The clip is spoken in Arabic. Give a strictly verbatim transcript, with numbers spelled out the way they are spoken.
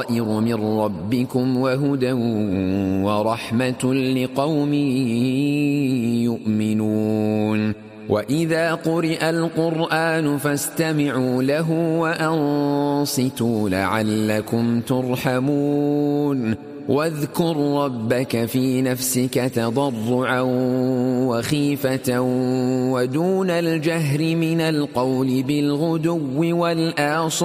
بصائر من ربكم وهدى ورحمة لقوم يؤمنون وإذا قرئ القرآن فاستمعوا له وأنصتوا لعلكم ترحمون واذكر ربك في نفسك تضرعا وخيفة ودون الجهر من القول بالغدو والآصال